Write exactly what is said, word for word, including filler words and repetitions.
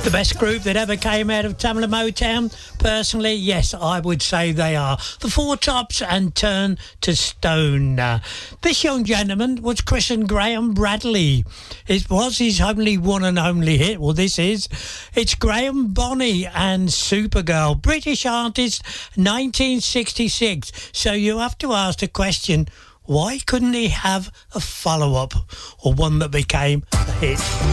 The best group that ever came out of Tamla Motown? Personally, yes, I would say they are. The Four Tops and Turn to Stone. Uh, this young gentleman was christened Graham Bradley. It was his only one and only hit. Well, this is. It's Graham Bonney and Supergirl. British artist, nineteen sixty-six. So you have to ask the question, why couldn't he have a follow-up or one that became a hit?